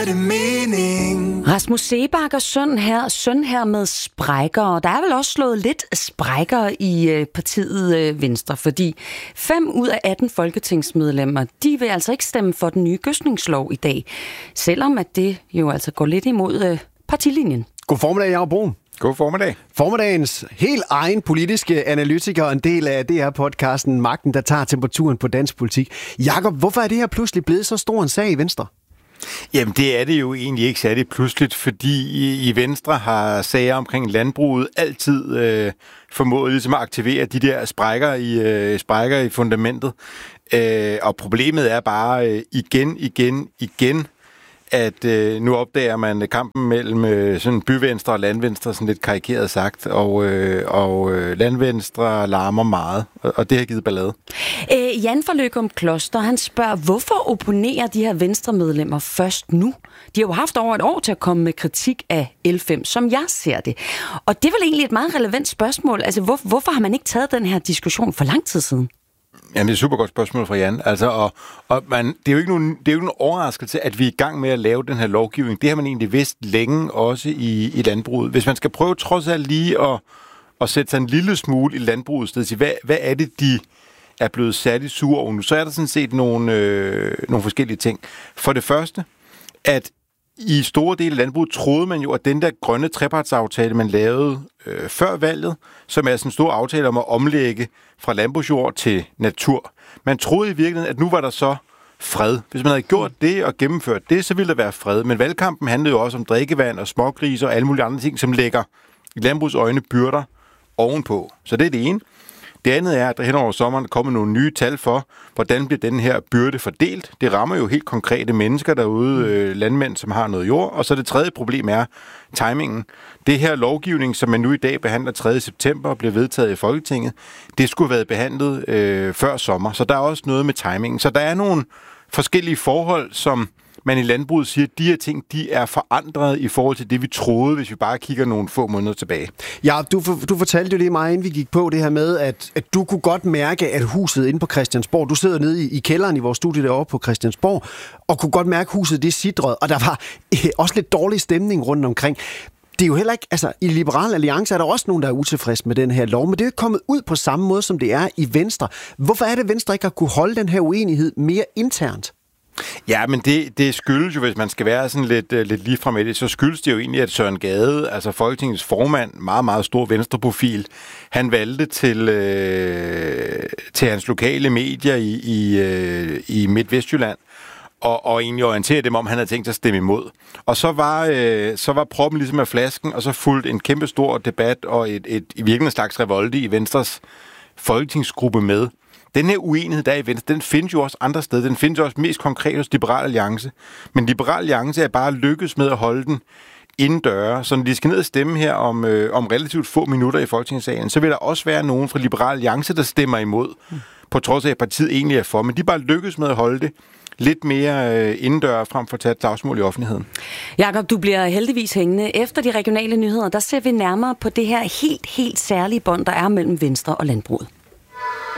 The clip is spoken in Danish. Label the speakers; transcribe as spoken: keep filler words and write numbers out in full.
Speaker 1: det mening?
Speaker 2: Rasmus Seebach og søn her, søn her med sprækker, og der er vel også slået lidt sprækker i øh, partiet øh, Venstre, fordi fem ud af atten folketingsmedlemmer, de vil altså ikke stemme for den nye gødskningslov i dag, selvom at det jo altså går lidt imod øh, partilinjen.
Speaker 3: God formiddag, Jacob Bruun.
Speaker 4: God formiddag.
Speaker 3: Formiddagens helt egen politiske analytiker og en del af det her podcasten Magten, der tager temperaturen på dansk politik. Jacob, hvorfor er det her pludselig blevet så stor en sag i Venstre?
Speaker 4: Jamen, det er det jo egentlig ikke særlig pludseligt, fordi i, i Venstre har sager omkring landbruget altid øh, formået ligesom at aktivere de der sprækker i, øh, sprækker i fundamentet. Øh, og problemet er bare øh, igen, igen, igen, at øh, nu opdager man kampen mellem øh, sådan byvenstre og landvenstre, sådan lidt karikeret sagt, og, øh, og øh, landvenstre larmer meget, og, og det har givet ballade.
Speaker 2: Øh, Jan fra Løgum Kloster, han spørger, hvorfor opponerer de her venstremedlemmer først nu? De har jo haft over et år til at komme med kritik af L fem, som jeg ser det. Og det er vel egentlig et meget relevant spørgsmål. Altså, hvor, hvorfor har man ikke taget den her diskussion for lang tid siden?
Speaker 4: Ja, det er et super godt spørgsmål fra Jan. Altså, og, og man, det er jo ikke nogen, det er jo ikke nogen overraskelse, at vi er i gang med at lave den her lovgivning. Det har man egentlig vidst længe også i, i landbruget. Hvis man skal prøve trods alt lige at, at sætte sig en lille smule i landbruget sted til, hvad, hvad er det, de er blevet særligt sure over nu, så er der sådan set nogle, øh, nogle forskellige ting. For det første, at i store dele af landbruget troede man jo, at den der grønne trepartsaftale, man lavede øh, før valget, som er sådan en stor aftale om at omlægge fra landbrugsjord til natur. Man troede i virkeligheden, at nu var der så fred. Hvis man havde gjort det og gennemført det, så ville der være fred. Men valgkampen handlede jo også om drikkevand og smågrise og alle mulige andre ting, som lægger i landbrugsøjne byrder ovenpå. Så det er det ene. Det andet er, at der hen over sommeren er kommet nogle nye tal for, hvordan bliver den her byrde fordelt. Det rammer jo helt konkrete mennesker derude, øh, landmænd, som har noget jord. Og så det tredje problem er timingen. Det her lovgivning, som man nu i dag behandler tredje september og bliver vedtaget i Folketinget, det skulle have været behandlet øh, før sommer. Så der er også noget med timingen. Så der er nogle forskellige forhold, som man i landbruget siger, at de her ting, de er forandret i forhold til det, vi troede, hvis vi bare kigger nogle få måneder tilbage.
Speaker 3: Ja, du, du fortalte jo lige meget, inden vi gik på det her med, at, at du kunne godt mærke, at huset inde på Christiansborg, du sidder nede i, i kælderen i vores studie derovre på Christiansborg, og kunne godt mærke, at huset det sidrede, og der var øh, også lidt dårlig stemning rundt omkring. Det er jo heller ikke, altså i Liberal Alliance er der også nogen, der er utilfredse med den her lov, men det er jo ikke kommet ud på samme måde, som det er i Venstre. Hvorfor er det, Venstre ikke har kunne holde den her uenighed mere internt?
Speaker 4: Ja, men det, det skyldes jo, hvis man skal være sådan lidt, uh, lidt ligefrem med det, så skyldes det jo egentlig, at Søren Gade, altså Folketingets formand, meget, meget stor venstreprofil, han valgte til, øh, til hans lokale medier i, i, øh, i Midt-Vestjylland, og, og egentlig orientere dem om, han havde tænkt sig at stemme imod. Og så var, øh, så var proppen ligesom af flasken, og så fulgte en kæmpe stor debat og et, et, i virkelig en slags revolte i Venstres folketingsgruppe med. Den her uenighed, der er i Venstre, den findes jo også andre steder. Den findes også mest konkret hos Liberal Alliance. Men Liberal Alliance er bare lykkes med at holde den indendøre. Så når de skal ned og stemme her om, øh, om relativt få minutter i Folketingssalen, så vil der også være nogen fra Liberal Alliance, der stemmer imod, mm. på trods af, at partiet egentlig er for. Men de bare lykkes med at holde det lidt mere øh, indendør, frem for at tage et dagsmål i offentligheden.
Speaker 2: Jakob, du bliver heldigvis hængende. Efter de regionale nyheder, der ser vi nærmere på det her helt, helt særlige bånd, der er mellem Venstre og landbruget.